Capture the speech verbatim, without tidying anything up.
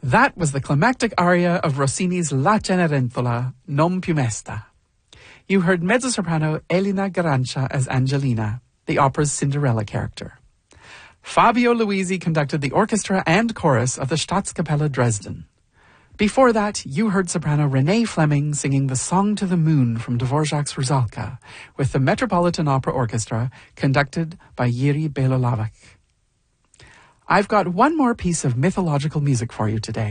That was the climactic aria of Rossini's La Cenerentola, Non più mesta. You heard mezzo-soprano Elena Garancia as Angelina, the opera's Cinderella character. Fabio Luisi conducted the orchestra and chorus of the Staatskapelle Dresden. Before that, you heard soprano Renee Fleming singing the Song to the Moon from Dvorak's Rusalka with the Metropolitan Opera Orchestra conducted by Jiří Belohlávek. I've got one more piece of mythological music for you today.